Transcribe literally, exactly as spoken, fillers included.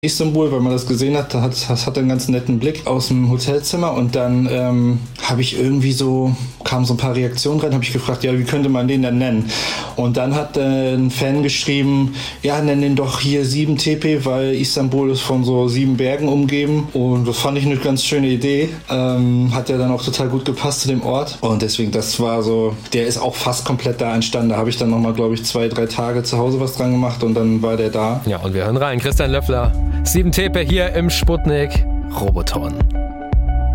Istanbul, weil man das gesehen hat, das hat, hat einen ganz netten Blick aus dem Hotelzimmer und dann ähm, habe ich irgendwie so, kamen so ein paar Reaktionen rein, habe ich gefragt, ja, wie könnte man den denn nennen? Und dann hat äh, ein Fan geschrieben, ja, nenn den doch hier sieben Tepe, weil Istanbul ist von so sieben Bergen umgeben und das fand ich eine ganz schöne Idee. Ähm, hat ja dann auch total gut gepasst zu dem Ort und deswegen, das war so, der ist auch fast komplett da entstanden. Da habe ich dann nochmal, glaube ich, zwei, drei Tage zu Hause was dran gemacht und dann war der da. Ja, und wir hören rein. Christian Löffler, sieben Tepe hier im Sputnik Roboton.